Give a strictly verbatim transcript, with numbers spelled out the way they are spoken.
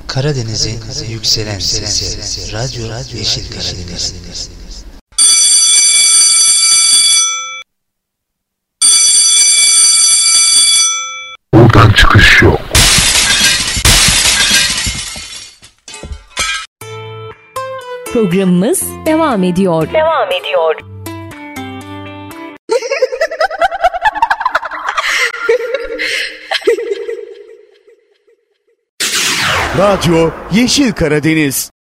Karadeniz'in yükselen sesi, Radyo Yeşil Karadeniz. Buradan çıkış yok. Programımız devam ediyor. Devam ediyor. Radyo Yeşil Karadeniz.